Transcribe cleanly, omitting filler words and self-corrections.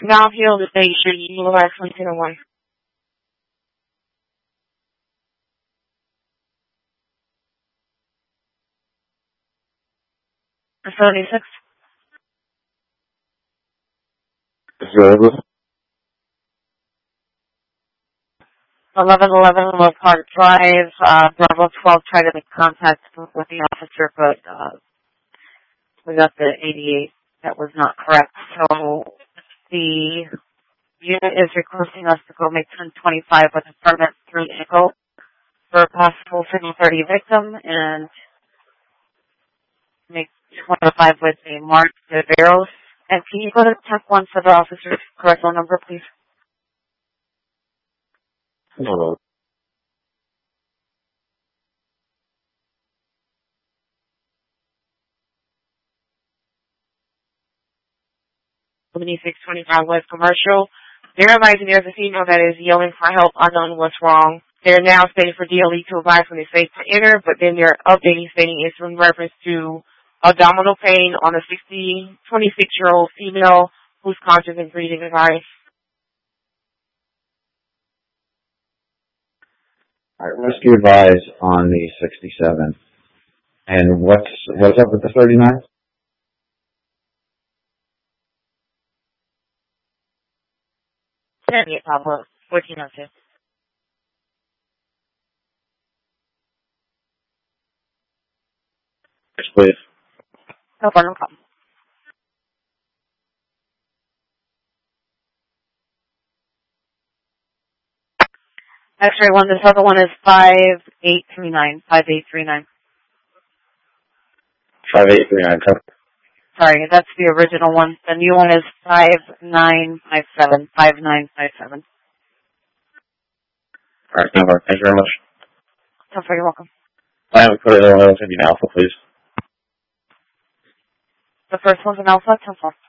Now heal the station, utilize 101. 76. 1111 Low Park Drive, Bravo 12 tried to make contact with the officer, but we got the 88 that was not correct. So the unit is requesting us to go make 1025 with a permit through Echo for a possible signal 30 victim and make 25 with a Mark Viveros. And can you go to Tech 1 for the officer's correct phone number, please? Hello. 7625 West Commercial. They're advising there's a female that is yelling for help, unknown what's wrong. They're now stating for DLE to advise when it's safe to enter, but then they're updating stating it's in reference to abdominal pain on a 26-year-old female who's conscious and breathing advice. All right, rescue advise on the 67. And what's up with the 39? Yeah, Pablo. 1402. Yes, please. No problem. X-ray 1, this other one is 5839. 5839. 5839, Sorry, that's the original one. The new one is 5957. 5957. All right, no worries. Thank you very much. You're welcome. I haven't put it on an alpha, please. The first one's an alpha, 10-4.